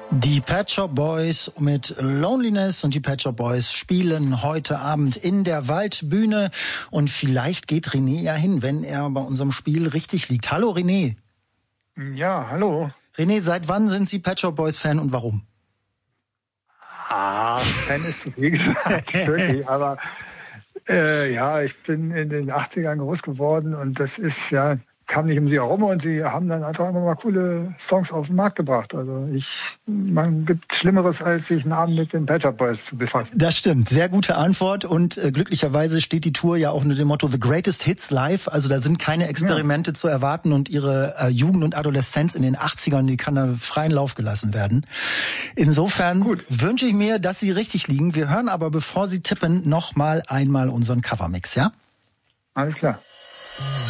Die Pet Shop Boys mit Loneliness und die Pet Shop Boys spielen heute Abend in der Waldbühne und vielleicht geht René ja hin, wenn er bei unserem Spiel richtig liegt. Hallo René. Ja, hallo. René, seit wann sind Sie Pet Shop Boys Fan und warum? Fan ist zu viel gesagt, wirklich, aber ich bin in den 80ern groß geworden und das ist kam nicht um sie herum und sie haben dann einfach immer mal coole Songs auf den Markt gebracht. Also man gibt Schlimmeres, als sich einen Abend mit den Pet Shop Boys zu befassen. Das stimmt, sehr gute Antwort und glücklicherweise steht die Tour ja auch unter dem Motto The Greatest Hits Live. Also da sind keine Experimente zu erwarten und ihre Jugend und Adoleszenz in den 80ern, die kann da freien Lauf gelassen werden. Insofern wünsche ich mir, dass Sie richtig liegen. Wir hören aber, bevor Sie tippen, noch mal einmal unseren Covermix, ja? Alles klar.